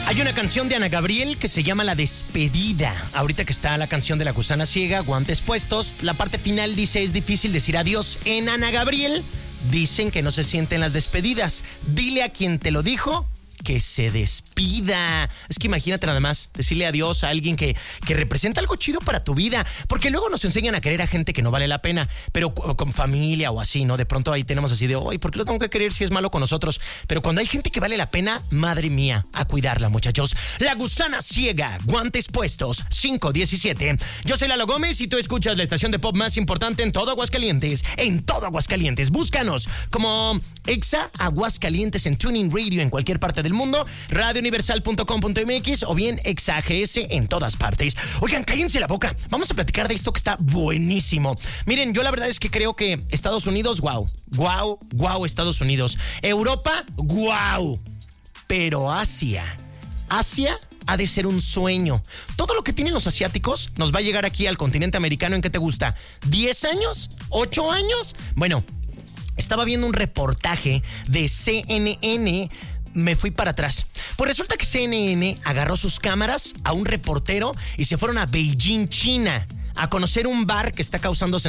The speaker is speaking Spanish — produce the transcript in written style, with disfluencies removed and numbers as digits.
Hay una canción de Ana Gabriel que se llama La Despedida. Ahorita que está la canción de La Gusana Ciega, Guantes Puestos, la parte final dice: es difícil decir adiós. En Ana Gabriel dicen que no se sienten las despedidas. Dile a quien te lo dijo que se despida. Es que imagínate nada más decirle adiós a alguien que representa algo chido para tu vida, porque luego nos enseñan a querer a gente que no vale la pena, pero con familia o así, ¿no? De pronto ahí tenemos así de, oye, ¿por qué lo tengo que querer si es malo con nosotros? Pero cuando hay gente que vale la pena, madre mía, a cuidarla, muchachos. La Gusana Ciega, Guantes Puestos, 5:17. Yo soy Lalo Gómez y tú escuchas la estación de pop más importante en todo Aguascalientes. En todo Aguascalientes. Búscanos como Exa Aguascalientes en Tuning Radio en cualquier parte del mundo, radiouniversal.com.mx o bien Exa AGS en todas partes. Oigan, cállense la boca. Vamos a platicar de esto que está buenísimo. Miren, yo la verdad es que creo que Estados Unidos, wow, Estados Unidos. Europa, wow. Pero Asia ha de ser un sueño. Todo lo que tienen los asiáticos nos va a llegar aquí al continente americano. ¿En qué te gusta? ¿10 años? ¿8 años? Bueno, estaba viendo un reportaje de CNN. Me fui para atrás. Pues resulta que CNN agarró sus cámaras a un reportero y se fueron a Beijing, China, a conocer un bar que está causando